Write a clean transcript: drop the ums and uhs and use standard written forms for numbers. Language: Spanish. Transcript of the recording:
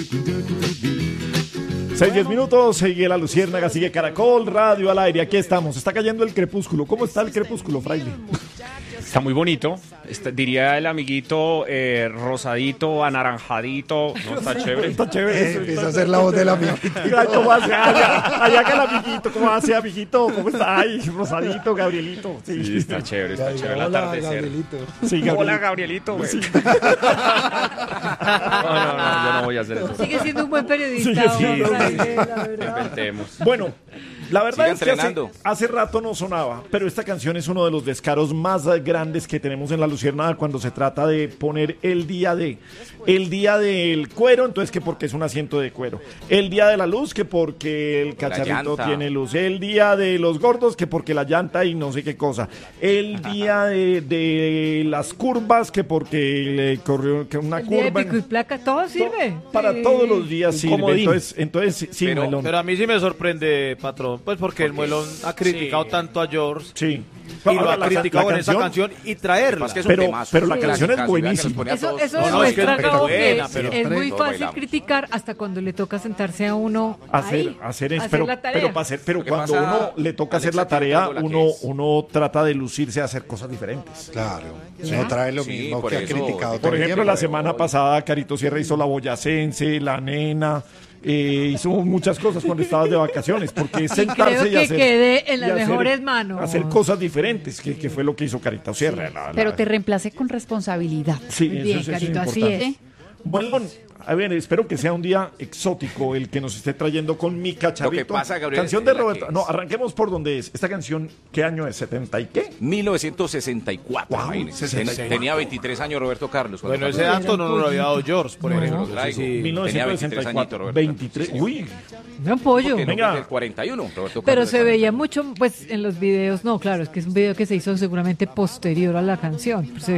6:10 minutos, sigue La Luciérnaga, sigue Caracol Radio al aire, aquí estamos, está cayendo el crepúsculo. ¿Cómo está el crepúsculo, fraile? Está muy bonito, diría el amiguito, rosadito, anaranjadito, ¿no? Está chévere. Está chévere. Empieza a hacer la voz del amiguito. ¿Cómo hace? Allá que el amiguito, ¿cómo hace, amiguito? ¿Cómo está? Ay, rosadito, Gabrielito. Sí, está chévere el Hola, atardecer. Gabrielito. Sí, Gabrielito. Hola, Gabrielito, güey. Sí. No, yo no voy a hacer eso. Sigue siendo un buen periodista. Sigue siendo. Fraile, la verdad. Inventemos. Bueno, la verdad Siga es que entrenando. hace rato no sonaba, pero esta canción es uno de los descaros más grandes que tenemos en La Luciérnaga cuando se trata de poner el día del cuero, entonces que porque es un asiento de cuero, el día de la luz, que porque el cacharrito llanta. tiene luz, el día de los gordos, que porque la llanta y no sé qué cosa, el día de las curvas, que porque le corrió que una El día de curva. pico y placa, todo sirve. Para Sí. todos los días sirve, comodín. entonces sí, Pero- Melón. Pero a mí sí me sorprende, patrón, pues porque el Muelón ha criticado tanto a George Sí. y lo Ahora, ha criticado en esa canción y traerla. Es que es un Pero- temazo, pero la es un canción es clásico, ya que nos buenísima. pone a Eso, todos- eso No, demuestra, es que es Gabo, que buena, pero es muy todos fácil bailamos. criticar hasta cuando le toca sentarse a uno hacer la tarea. pero ¿Qué cuando pasa, uno le toca hacer Alexa, la tarea, que yo tengo la que es? uno trata de lucirse a hacer cosas diferentes. Claro. No trae lo Sí, mismo por que ha eso, criticado. Por todo el ejemplo, tiempo. la semana pasada Carito Sierra hizo la boyacense, la nena, hizo muchas cosas cuando estabas de vacaciones, porque es sentarse creo y que hacer, quedé en y las hacer- mejores manos. hacer cosas diferentes, que fue lo que hizo Carito Sierra. Pero te reemplacé con responsabilidad. Sí, Muy eso bien, es Carito, así importante. es. Bueno, a ver, espero que sea un día exótico el que nos esté trayendo con mi cacharrito. Lo que pasa, Gabriel, canción de es la Roberto. que No, es. arranquemos por donde es. Esta canción, ¿qué año es? ¿70 y qué? 1964. Wow, imagínense. 64. Tenía 23 años Roberto Carlos. cuando Bueno, ese pasó. dato no nos lo había dado George, por Por eso ejemplo. lo traigo. Sí, sí. Tenía 23 añitos, 1964. Roberto. 23. Sí, señor. Uy, Un pollo. Que no, Venga. pues, del 41, Roberto Pero Carlos se del veía 41. mucho, pues, en los videos. No, claro, es que es un video que se hizo seguramente posterior a la canción. Se